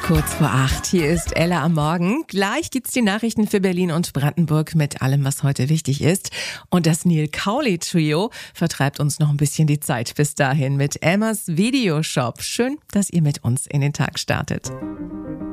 Kurz vor 8, hier ist Ella am Morgen. Gleich gibt's die Nachrichten für Berlin und Brandenburg mit allem, was heute wichtig ist. Und das Neil Cowley Trio vertreibt uns noch ein bisschen die Zeit bis dahin mit Emmas Videoshop. Schön, dass ihr mit uns in den Tag startet.